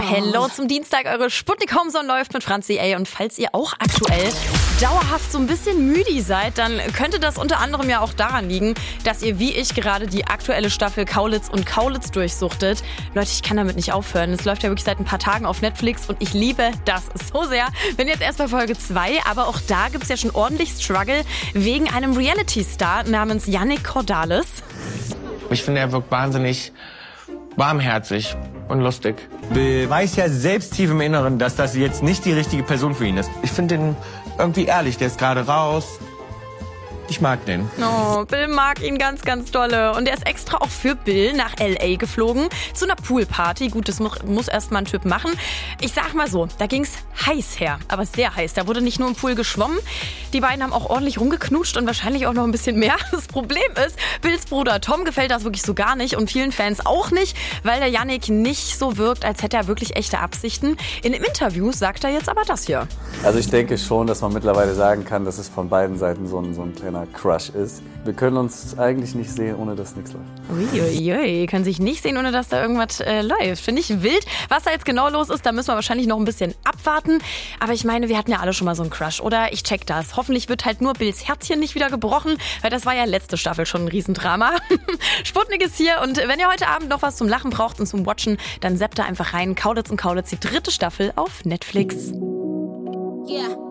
Hello zum Dienstag, eure Sputnik Homezone läuft mit Franzi A. Und falls ihr auch aktuell dauerhaft so ein bisschen müde seid, dann könnte das unter anderem ja auch daran liegen, dass ihr wie ich gerade die aktuelle Staffel Kaulitz und Kaulitz durchsuchtet. Leute, ich kann damit nicht aufhören. Es läuft ja wirklich seit ein paar Tagen auf Netflix und ich liebe das so sehr. Bin jetzt erst bei Folge 2, aber auch da gibt's ja schon ordentlich Struggle wegen einem Reality-Star namens Yannick Cordalis. Ich finde, er wirkt wahnsinnig warmherzig und lustig. Weiß ja selbst tief im Inneren, dass das jetzt nicht die richtige Person für ihn ist. Ich finde ihn irgendwie ehrlich, der ist gerade raus. Ich mag den. Oh, Bill mag ihn ganz, ganz dolle. Und er ist extra auch für Bill nach L.A. geflogen zu einer Poolparty. Gut, das muss erst mal ein Typ machen. Ich sag mal so, da ging's heiß her, aber sehr heiß. Da wurde nicht nur im Pool geschwommen, die beiden haben auch ordentlich rumgeknutscht und wahrscheinlich auch noch ein bisschen mehr. Das Problem ist, Bills Bruder Tom gefällt das wirklich so gar nicht und vielen Fans auch nicht, weil der Yannick nicht so wirkt, als hätte er wirklich echte Absichten. In einem Interview sagt er jetzt aber das hier. Also ich denke schon, dass man mittlerweile sagen kann, dass es von beiden Seiten so ein kleiner Crush ist. Wir können uns eigentlich nicht sehen, ohne dass nichts läuft. Uiuiui, können sich nicht sehen, ohne dass da irgendwas läuft. Finde ich wild. Was da jetzt genau los ist, da müssen wir wahrscheinlich noch ein bisschen abwarten. Aber ich meine, wir hatten ja alle schon mal so einen Crush, oder? Ich check das. Hoffentlich wird halt nur Bills Herzchen nicht wieder gebrochen, weil das war ja letzte Staffel schon ein Riesendrama. Sputnik ist hier und wenn ihr heute Abend noch was zum Lachen braucht und zum Watchen, dann zappt da einfach rein. Kaulitz und Kaulitz, die 3. Staffel auf Netflix. Yeah.